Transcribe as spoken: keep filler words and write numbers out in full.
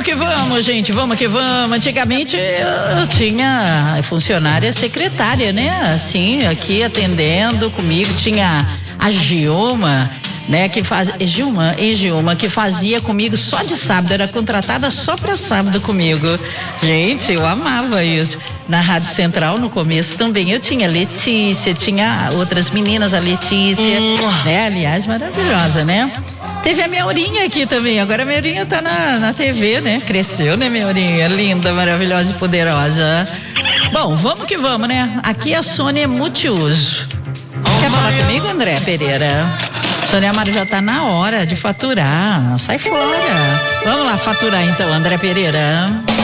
que vamos, gente, vamos que vamos. Antigamente eu tinha funcionária secretária, né? Assim, aqui atendendo comigo, tinha a Gilma, né, que faz, Gilma, e Gilma, que fazia comigo só de sábado, era contratada só pra sábado comigo. Gente, eu amava isso. Na Rádio Central, no começo também, eu tinha Letícia, tinha outras meninas, a Letícia, né, aliás, maravilhosa, né? Teve a Meurinha aqui também, agora a Meurinha tá na, na T V, né? Cresceu, né, Meurinha? Linda, maravilhosa e poderosa. Bom, vamos que vamos, né? Aqui a Sônia é multiuso. Quer falar comigo, André Pereira? Sônia Amaro, já tá na hora de faturar. Sai fora. Vamos lá faturar então, André Pereira.